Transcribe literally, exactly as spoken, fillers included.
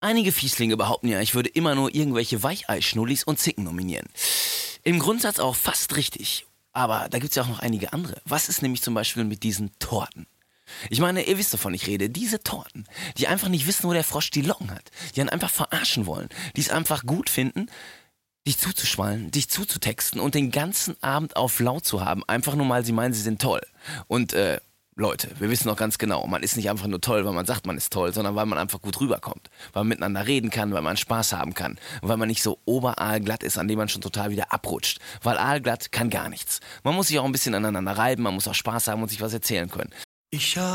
Einige Fieslinge behaupten ja, ich würde immer nur irgendwelche Weichei-Schnullis und Zicken nominieren. Im Grundsatz auch fast richtig. Aber da gibt's ja auch noch einige andere. Was ist nämlich zum Beispiel mit diesen Torten? Ich meine, ihr wisst, wovon ich rede. Diese Torten, die einfach nicht wissen, wo der Frosch die Locken hat. Die einen einfach verarschen wollen. Die es einfach gut finden, dich zuzuschwallen, dich zuzutexten und den ganzen Abend auf laut zu haben. Einfach nur mal, sie meinen, sie sind toll. Und, äh, Leute, wir wissen doch ganz genau, man ist nicht einfach nur toll, weil man sagt, man ist toll, sondern weil man einfach gut rüberkommt. Weil man miteinander reden kann, weil man Spaß haben kann. Und weil man nicht so oberaalglatt ist, an dem man schon total wieder abrutscht. Weil aalglatt kann gar nichts. Man muss sich auch ein bisschen aneinander reiben, man muss auch Spaß haben und sich was erzählen können. Ich habe